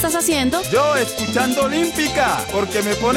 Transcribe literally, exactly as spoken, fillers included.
estás haciendo? Yo escuchando Olímpica, porque me pone